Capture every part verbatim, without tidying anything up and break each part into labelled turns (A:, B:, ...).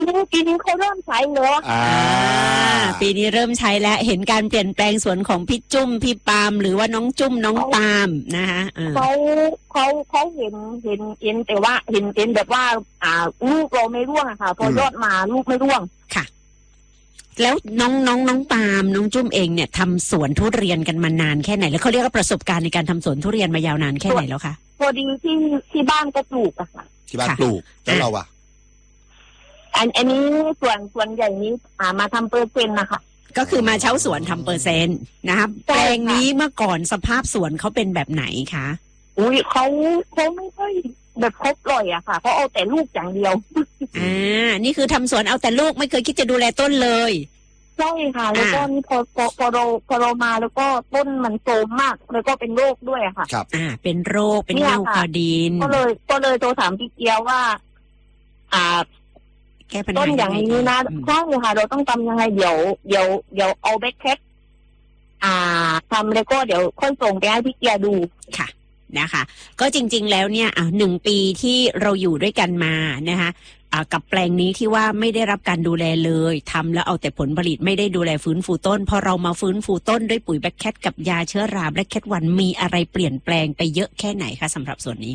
A: นี้ปีนี้เขาเริ่มใช้แล้ว
B: อ่า
C: ปีนี้เริ่มใช้แล้วเห็นการเปลี่ยนแปลงสวนของพี่จุ้มพี่ปาล์มหรือว่าน้องจุ้มน้องปาล์มนะคะ
A: เขาเขาเขาเห็นเห็นเห็นแต่ว่าเห็นเห็นแบบว่าอ่าลูกเราไม่ร่วงอะค่ะพอยอดมาลูกไม่ร่วง
C: ค่ะแล้วน้องน้องน้องปาล์มน้องจุ้มเองเนี่ยทำสวนทุเรียนกันมานานแค่ไหนแล้วเขาเรียกว่าประสบการณ์ในการทำสวนทุเรียนมายาวนานแค่ไหนแล้วคะ
A: พอดีที่ที่บ้านก็ปลูกอะค่ะ
B: ที่บ้านปลูกแล้วเราอะ
A: อันอันนี้ส่วนส่วนใหญ่นี้อ่ามาทำเปอร์เซ็นต์นะคะ
C: ก็คือมาเช่าสวนทำเปอร์เซ็นต์นะคะแปลงนี้เมื่อก่อนสภาพสวนเขาเป็นแบบไหนคะ
A: อุ้ยเขาเขาไม่ค่อยแบบเขาปล่อยอะค่ะเขาเอาแต่ลูกอย่างเดียว
C: อ่านี่คือทำสวนเอาแต่ลูกไม่เคยคิดจะดูแลต้นเลย
A: ใช่ค่ะแล้วก็นี่พอพอพอเราพอเรามาแล้วก็ต้นมันโตมากแล้วก็เป็นโรคด้วยอะค่ะ
B: ครับ
C: อ่าเป็นโรคเป็นเน่าคอดิน
A: ก็เลยก็เลยโทรถามพี่เกียวว่าอ่าต้นอย่างนี้นะใช่ค่ะเราต้องทำยังไงเดี๋ยวเดี๋ยวเดี๋ยวเอาแบ็คแคทอ่าทำแล้วก็เดี๋ยวค่อยส่งไปให้พี่เกียร์ดู
C: ค่ะนะคะก็จริงๆแล้วเนี่ยอ่ะหนึ่งปีที่เราอยู่ด้วยกันมานะคะอ่ากับแปลงนี้ที่ว่าไม่ได้รับการดูแลเลยทำแล้วเอาแต่ผลผลิตไม่ได้ดูแลฟื้นฟูต้นพอเรามาฟื้นฟูต้นด้วยปุ๋ยแบ็คแคทกับยาเชื้อราแบ็คแคทวันมีอะไรเปลี่ยนแปลงไปเยอะแค่ไหนคะสำหรับส่วนนี้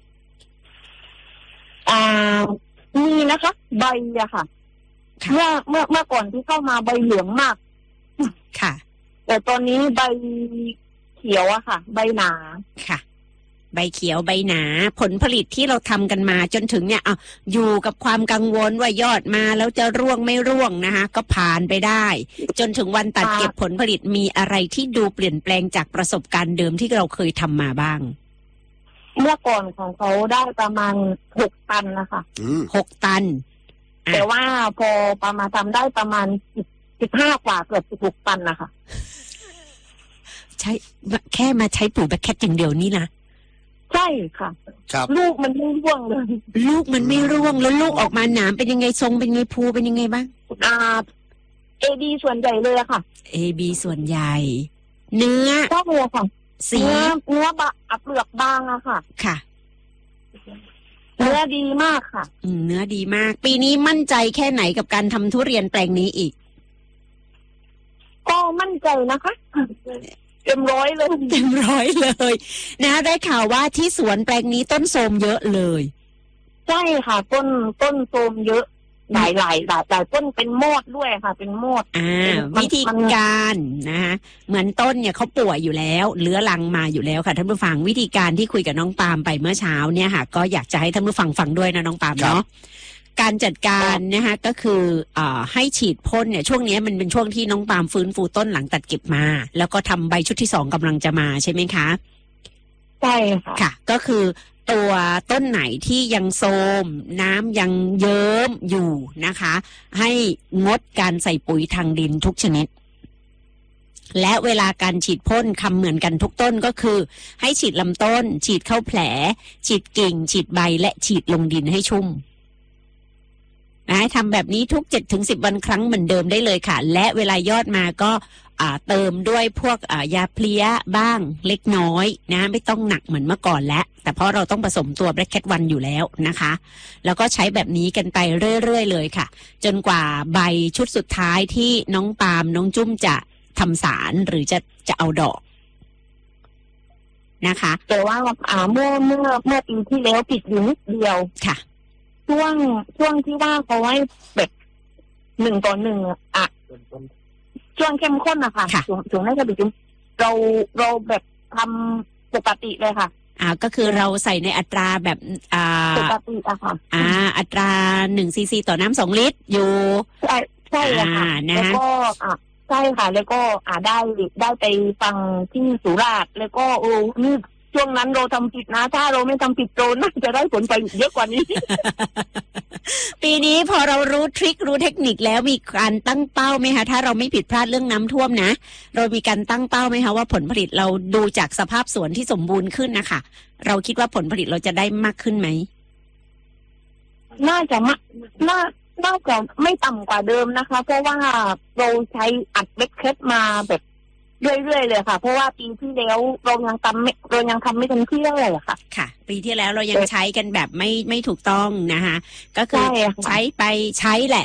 A: อ่ามีนะคะใบอะค่ะเมื่อเมื่อเมื่อก่อนที่เข้ามาใบเหลืองมาก
C: ค่ะ
A: แต่ตอนนี้ใบเขียวอะค่ะใบหนา
C: ค่ะใบเขียวใบหนาผลผลิตที่เราทำกันมาจนถึงเนี่ยอ่ะอยู่กับความกังวลว่ายอดมาแล้วจะร่วงไม่ร่วงนะคะก็ผ่านไปได้จนถึงวันตัดเก็บผลผลิตมีอะไรที่ดูเปลี่ยนแปลงจากประสบการณ์เดิมที่เราเคยทำมาบ้าง
A: เมื่อก่อนของเขาได้ประมาณหกตันนะคะ
C: หกตัน
A: แต่ว่าพอประมาณทำได้ประมาณสิบสิบห้ากว่าเกือบสิบหกตันนะคะ
C: ใช่แค่มาใช้ปุ๋ยแบ็คแคทอย่างเดียวนี่นะ
A: ใช่ค่ะ
B: ครับ
A: ลูกมันไม่ร่วงเลย
C: ลูกมันไม่ร่วงแล้วลูกออกมาหนามเป็นยังไงทรงเป็นไงภูเป็นยังไงบ้าง
A: อ่าเอบีส่วนใหญ่เลยอะค่ะ
C: เอบีส่วนใหญ่เนื้อ
A: ก็เลยค่ะ
C: สี
A: เนื้อเนื้อบะเปลือกบางอะค่ะ
C: ค่ะ
A: เนื้อดีมากค่ะ
C: อืมเนื้อดีมากปีนี้มั่นใจแค่ไหนกับการทำทุเรียนแปลงนี้อีก
A: ก็มั่นใจนะคะเต็มร้อยเลย
C: เต็มร้อยเลยนะได้ข่าวว่าที่สวนแปลงนี้ต้นโทรมเยอะเลย
A: ใช่ค่ะต้นต้นโทรมเยอะหลายหลายหลายหลายต้นเป็นโมดด้วยค่ะเป็นโมด
C: อ่าวิธีการนะคะเหมือนต้นเนี่ยเขาป่วยอยู่แล้วเลื้อรังมาอยู่แล้วค่ะท่านผู้ฟังวิธีการที่คุยกับน้องปาล์มไปเมื่อเช้าเนี่ยค่ะก็อยากจะให้ท่านผู้ฟังฟังด้วยนะน้องปาล์มเนาะการจัดการนะคะก็คืออ่าให้ฉีดพ่นเนี่ยช่วงนี้มันเป็นช่วงที่น้องปาล์มฟื้นฟูต้นหลังตัดเก็บมาแล้วก็ทำใบชุดที่สองกำลังจะมาใช่ไหมคะ
A: ใช่ค่ะ
C: ค่ะก็คือตัวต้นไหนที่ยังโทรมน้ำยังเยิ้มอยู่นะคะให้งดการใส่ปุ๋ยทางดินทุกชนิดและเวลาการฉีดพ่นคำเหมือนกันทุกต้นก็คือให้ฉีดลำต้นฉีดเข้าแผลฉีดกิ่งฉีดใบและฉีดลงดินให้ชุ่มนะทำแบบนี้ทุก เจ็ดถึงสิบ วันครั้งเหมือนเดิมได้เลยค่ะและเวลายอดมาก็อ่าเติมด้วยพวกอ่ายาเพลี้ยบ้างเล็กน้อยนะไม่ต้องหนักเหมือนเมื่อก่อนแล้วแต่เพราะเราต้องผสมตัวแบล็คแคทวันอยู่แล้วนะคะแล้วก็ใช้แบบนี้กันไปเรื่อยๆเลยค่ะจนกว่าใบชุดสุดท้ายที่น้องปาล์มน้องจุ้มจะทำสารหรือจะจะเอาดอกนะคะ
A: แต่ว่าอ่าเมื่อเมื่อเมื่อปีที่แล้วปิดอยู่นิดเดียว
C: ค่ะ
A: ช่วงช่วงที่ว่าเขาไว้แบบหนึ่งต่อหนึ่งอ่ะช่วงเข้มข้นนะคะช่วงช่วงนั้นจะเป็นเราเราแบบทำปกติเลยค่ะ
C: อ่าก็คือเราใส่ในอัตราแบบอ่า
A: ปกติอะค่ะ
C: อ่าอัตราหนึ่งซีซีต่อน้ำสองลิตรอยู่
A: ใช่ใช่ค่ะแล้วก็อ่ะใช่ค่ะแล้วก็อ่าได้ได้ไปฟังที่สุราษฎร์แล้วก็โอ้นี่ช่วงนั้นเราทำผิดนะถ้าเราไม่ทำผิดโดนน่าจะได้ผลผลิตเยอะกว่านี้
C: ปีนี้พอเรารู้ทริครู้เทคนิคแล้วมีการตั้งเป้าไหมคะถ้าเราไม่ผิดพลาดเรื่องน้ำท่วมนะเรามีการตั้งเป้าไหมคะว่าผลผลิตเราดูจากสภาพสวนที่สมบูรณ์ขึ้นนะคะเราคิดว่าผลผลิตเราจะได้มากขึ้นไหม
A: น่าจะมากน่าน่าจะไม่ต่ำกว่าเดิมนะคะเพราะว่าเราใช้อัดแบ็คแคทมาแบบเรื่อยๆเลยค่ะ เพราะว่าปีที่แล้วเรายังทำไม่เรายังทำไม่เต็มที่เลยอะค่ะ
C: ค่ะ ปีที่แล้วเรายังใช้กันแบบไม่ไม่ถูกต้องนะคะก็คือ
A: ใช่ค่ะ
C: ใช้ไปใช้แหละ